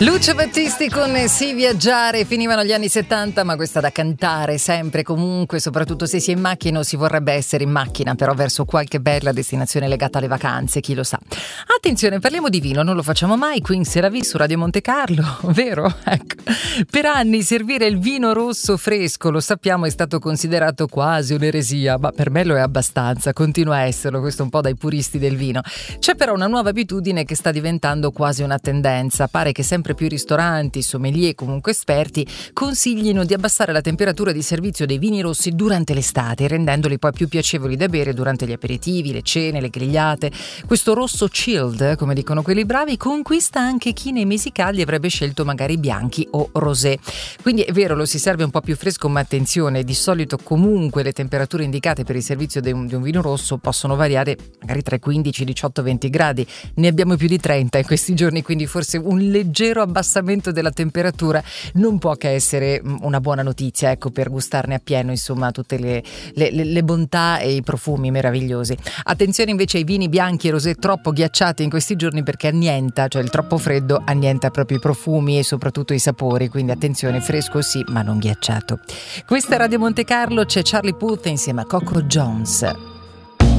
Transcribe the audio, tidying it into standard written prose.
Lucio Battisti con Sì viaggiare, finivano gli anni 70, ma questa da cantare sempre, comunque, soprattutto se si è in macchina o si vorrebbe essere in macchina, però verso qualche bella destinazione legata alle vacanze, chi lo sa. Attenzione, parliamo di vino, non lo facciamo mai qui in Seravi su Radio Monte Carlo, vero? Ecco. Per anni servire il vino rosso fresco, lo sappiamo, è stato considerato quasi un'eresia, ma per me lo è abbastanza, continua a esserlo, questo un po' dai puristi del vino. C'è però una nuova abitudine che sta diventando quasi una tendenza, pare che sempre più ristoranti, sommelier, comunque esperti, consiglino di abbassare la temperatura di servizio dei vini rossi durante l'estate, rendendoli poi più piacevoli da bere durante gli aperitivi, le cene, le grigliate. Questo rosso chilled, come dicono quelli bravi, conquista anche chi nei mesi caldi avrebbe scelto magari bianchi o rosé. Quindi è vero, lo si serve un po' più fresco, ma attenzione, di solito comunque le temperature indicate per il servizio di un vino rosso possono variare magari tra i 15, 18, 20 gradi. Ne abbiamo più di 30 in questi giorni, quindi forse un leggero abbassamento della temperatura non può che essere una buona notizia, ecco, per gustarne appieno, insomma, tutte le bontà e i profumi meravigliosi. Attenzione invece ai vini bianchi e rosé troppo ghiacciati in questi giorni, perché annienta, cioè il troppo freddo annienta proprio i profumi e soprattutto i sapori, quindi attenzione, fresco sì, ma non ghiacciato. Questa è Radio Monte Carlo, c'è Charlie Puth insieme a Coco Jones.